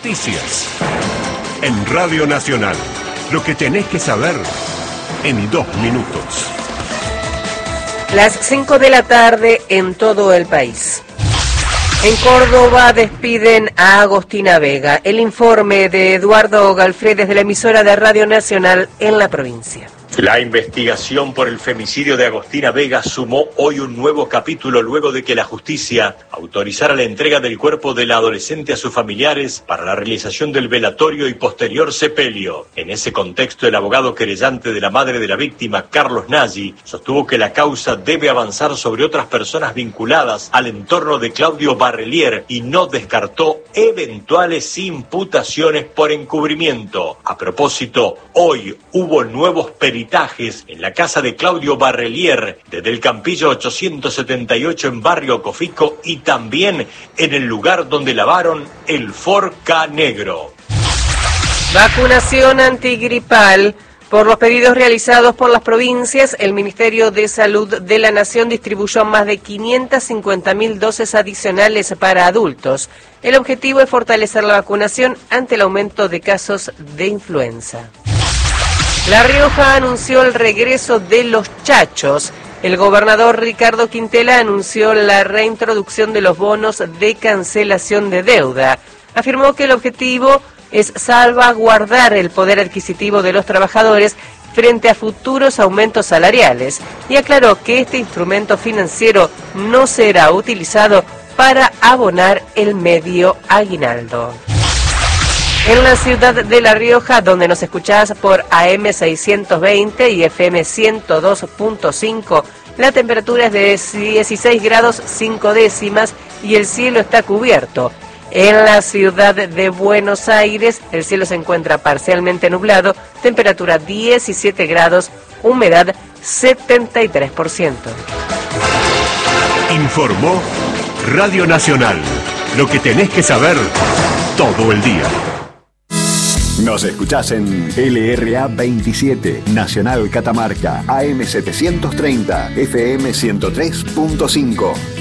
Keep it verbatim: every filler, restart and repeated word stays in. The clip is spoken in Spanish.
noticias. En Radio Nacional, lo que tenés que saber en dos minutos. Las cinco de la tarde en todo el país. En Córdoba despiden a Agostina Vega. El informe de Eduardo Galfré desde la emisora de Radio Nacional en la provincia. La investigación por el femicidio de Agostina Vega sumó hoy un nuevo capítulo luego de que la justicia autorizara la entrega del cuerpo de la adolescente a sus familiares para la realización del velatorio y posterior sepelio. En ese contexto, el abogado querellante de la madre de la víctima, Carlos Nagy, sostuvo que la causa debe avanzar sobre otras personas vinculadas al entorno de Claudio Barrelier y no descartó eventuales imputaciones por encubrimiento. A propósito, hoy hubo nuevos peritajes en la casa de Claudio Barrelier, desde el Campillo ochocientos setenta y ocho en Barrio Cofico y también en el lugar donde lavaron el Ford Ka negro. Vacunación antigripal. Por los pedidos realizados por las provincias, el Ministerio de Salud de la Nación distribuyó más de quinientas cincuenta mil dosis adicionales para adultos. El objetivo es fortalecer la vacunación ante el aumento de casos de influenza. La Rioja anunció el regreso de los chachos. El gobernador Ricardo Quintela anunció la reintroducción de los bonos de cancelación de deuda. Afirmó que el objetivo es salvaguardar el poder adquisitivo de los trabajadores frente a futuros aumentos salariales y aclaró que este instrumento financiero no será utilizado para abonar el medio aguinaldo. En la ciudad de La Rioja, donde nos escuchás por A M seiscientos veinte y F M ciento dos punto cinco, la temperatura es de dieciséis grados cinco décimas y el cielo está cubierto. En la ciudad de Buenos Aires, el cielo se encuentra parcialmente nublado, temperatura diecisiete grados, humedad setenta y tres por ciento. Informó Radio Nacional, lo que tenés que saber todo el día. Nos escuchás en L R A veintisiete, Nacional Catamarca, A M setecientos treinta, F M ciento tres punto cinco.